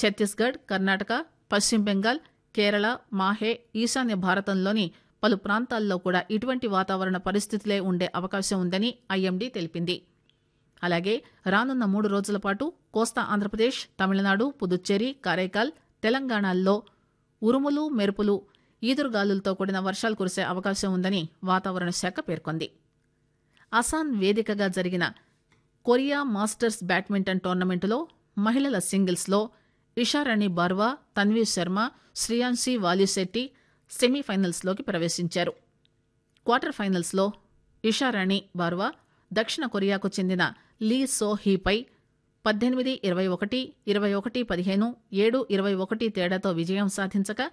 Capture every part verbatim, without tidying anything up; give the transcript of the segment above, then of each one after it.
ఛత్తీస్గఢ్, కర్ణాటక, పశ్చిమ బెంగాల్, కేరళ, మాహే, ఈశాన్య భారతంలోని పలు ప్రాంతాల్లో కూడా ఇటువంటి వాతావరణ పరిస్థితులే ఉండే అవకాశం ఉందని ఐఎండీ తెలిపింది. అలాగే రానున్న మూడు రోజుల పాటు కోస్తా ఆంధ్రప్రదేశ్, తమిళనాడు, పుదుచ్చేరి, కారైకాల్, తెలంగాణల్లో ఉరుములు, మెరుపులు, ఈదురుగాలులతో కూడిన వర్షాలు కురిసే అవకాశం ఉందని వాతావరణ శాఖ పేర్కొంది. అసాన్ వేదికగా జరిగిన కొరియా మాస్టర్స్ బ్యాడ్మింటన్ టోర్నమెంటులో మహిళల సింగిల్స్లో ఇషారాణి బార్వా, తన్వీ శర్మ, శ్రియాన్షి వాలిశెట్టి సెమీఫైనల్స్లోకి ప్రవేశించారు. క్వార్టర్ ఫైనల్స్లో ఇషారాణి బార్వా దక్షిణ కొరియాకు చెందిన లీ సో హీపై పద్దెనిమిది ఇరవై ఒకటి, ఇరవై ఒకటి పదిహేను, ఏడు ఇరవై ఒకటి తేడాతో విజయం సాధించగా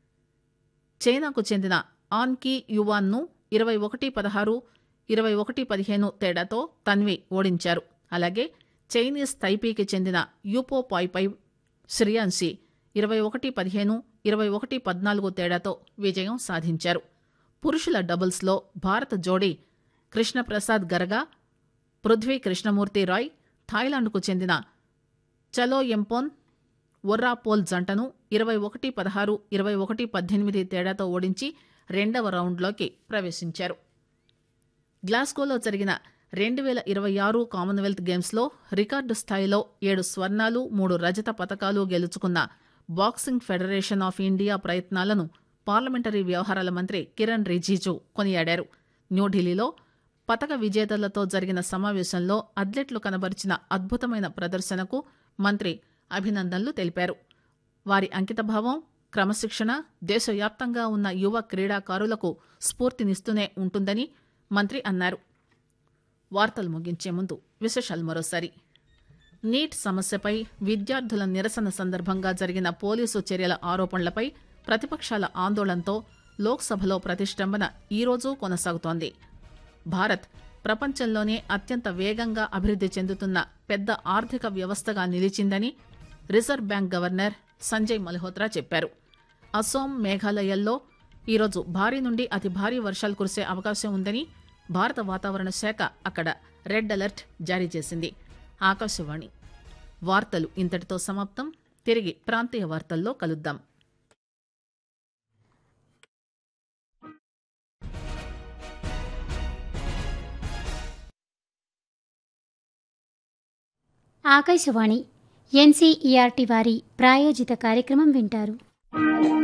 చైనాకు చెందిన ఆన్ కీ యువాన్ను ఇరవై ఒకటి పదహారు, ఇరవై ఒకటి పదిహేను తేడాతో తన్వి ఓడించారు. అలాగే చైనీస్ తైపీకి చెందిన యూపో పాయ్పై శ్రియాన్షి ఇరవై ఒకటి పదిహేను, ఇరవై ఒకటి పద్నాలుగు తేడాతో విజయం సాధించారు. పురుషుల డబుల్స్లో భారత జోడీ కృష్ణప్రసాద్ గరగా, పృథ్వీ కృష్ణమూర్తి రాయ్ థాయిలాండ్కు చెందిన చలో ఎంపోన్ ఒర్రాపోల్ జంటను ఇరవై ఒకటి పదహారు, ఇరవై ఒకటి పద్దెనిమిది తేడాతో ఓడించి రెండవ రౌండ్లోకి ప్రవేశించారు. గ్లాస్గోలో జరిగిన రెండు వేల ఇరవై ఆరు కామన్వెల్త్ గేమ్స్లో రికార్డు స్థాయిలో ఏడు స్వర్ణాలు, మూడు రజత పతకాలు గెలుచుకున్న బాక్సింగ్ ఫెడరేషన్ ఆఫ్ ఇండియా ప్రయత్నాలను పార్లమెంటరీ వ్యవహారాల మంత్రి కిరణ్ రిజిజు కొనియాడారు. న్యూఢిల్లీలో పతక విజేతలతో జరిగిన సమావేశంలో అథ్లెట్లు కనబరిచిన అద్భుతమైన ప్రదర్శనకు మంత్రి అభినందనలు తెలిపారు. వారి అంకితభావం, క్రమశిక్షణ దేశవ్యాప్తంగా ఉన్న యువ క్రీడాకారులకు స్ఫూర్తినిస్తూనే ఉంటుందని మంత్రి అన్నారు. వార్తలు ముగించే ముందు విశేషాలు మరోసారి. నీట్ సమస్యపై విద్యార్థుల నిరసన సందర్భంగా జరిగిన పోలీసు చర్యల ఆరోపణలపై ప్రతిపక్షాల ఆందోళనతో లోక్సభలో ప్రతిష్టంభన ఈరోజు కొనసాగుతోంది. భారత్ ప్రపంచంలోనే అత్యంత వేగంగా అభివృద్ది చెందుతున్న పెద్ద ఆర్థిక వ్యవస్థగా నిలిచిందని reserve bank governor Sanjay Malhotra చెప్పారు. అసోం, మేఘాలయల్లో ఈరోజు భారీ నుండి అతి భారీ వర్షాలు కురిసే అవకాశం ఉందని భారత వాతావరణ శాఖ అక్కడ రెడ్ అలర్ట్ జారీ చేసింది. ఆకాశవాణి వార్తలు ఇంతటితో సమాప్తం. తిరిగి ప్రాంతీయ వార్తల్లో కలుద్దాం. ఆకాశవాణి ఎన్సీఈఆర్టీ వారి ప్రాయోజిత కార్యక్రమం వింటారు.